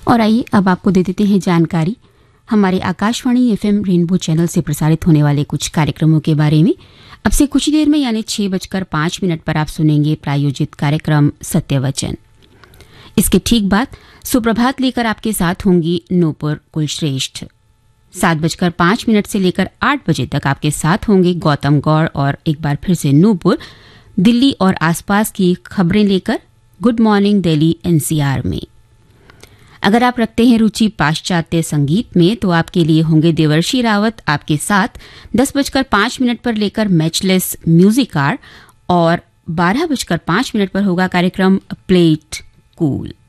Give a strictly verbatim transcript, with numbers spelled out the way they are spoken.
और आइए अब आपको दे देते हैं जानकारी हमारे आकाशवाणी एफएम रेनबो चैनल से प्रसारित होने वाले कुछ कार्यक्रमों के बारे में। अब से कुछ देर में यानी छह बजकर पांच मिनट पर आप सुनेंगे प्रायोजित कार्यक्रम सत्यवचन। इसके ठीक बाद सुप्रभात लेकर आपके साथ होंगी नूपुर कुलश्रेष्ठ। सात बजकर पांच मिनट से लेकर आठ बजे तक आपके साथ होंगे गौतम गौड़ और एक बार फिर से नूपुर दिल्ली और आसपास की खबरें लेकर गुड मॉर्निंग दिल्ली एनसीआर में। अगर आप रखते हैं रुचि पाश्चात्य संगीत में तो आपके लिए होंगे देवर्षि रावत आपके साथ दस बजकर पांच मिनट पर लेकर मैचलेस म्यूजिक आर और बारह बजकर पांच मिनट पर होगा कार्यक्रम प्ले इट कूल।